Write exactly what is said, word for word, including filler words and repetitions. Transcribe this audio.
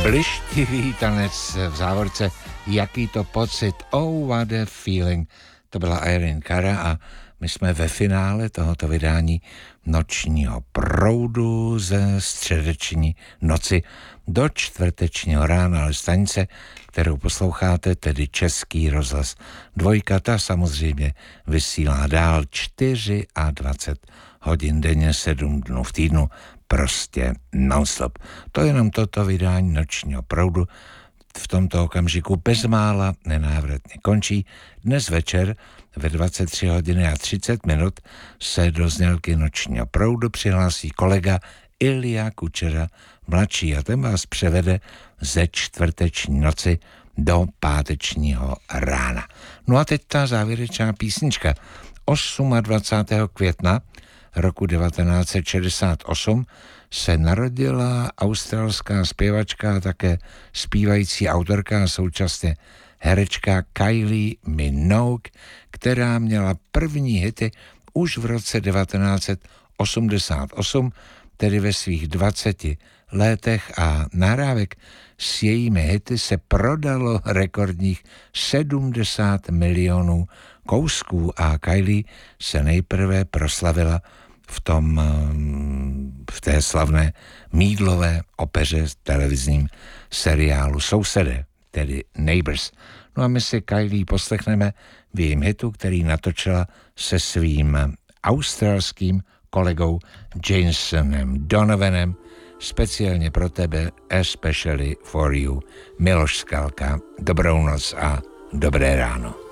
Blištivý tanec v závorce, jaký to pocit, oh what a feeling, to byla Irene Cara a my jsme ve finále tohoto vydání Nočního proudu ze středeční noci do čtvrtečního rána, ale stanice, kterou posloucháte, tedy Český rozhlas dvojka, ta samozřejmě vysílá dál dvacet čtyři hodin denně, sedm dnů v týdnu, prostě non-stop. To je jenom toto vydání Nočního proudu v tomto okamžiku bezmála nenávratně končí. Dnes večer ve dvacet tři hodin a třicet minut se do znělky Nočního proudu přihlásí kolega Ilja Kučera mladší a ten vás převede ze čtvrteční noci do pátečního rána. No a teď ta závěrečná písnička. dvacátého osmého května roku devatenáct set šedesát osm se narodila australská zpěvačka a také zpívající autorka a současně herečka Kylie Minogue, která měla první hity už v roce devatenáct set osmdesát osm, tedy ve svých dvaceti letech, a nahrávek s jejími hity se prodalo rekordních sedmdesát milionů kousků a Kylie se nejprve proslavila v tom, v té slavné mýdlové opeře s televizním seriálu Sousedé, tedy Neighbors. No a my si Kylie poslechneme v jejím hitu, který natočila se svým australským kolegou Jasonem Donovanem, speciálně pro tebe, especially for you, Miloš Skalka. Dobrou noc a dobré ráno.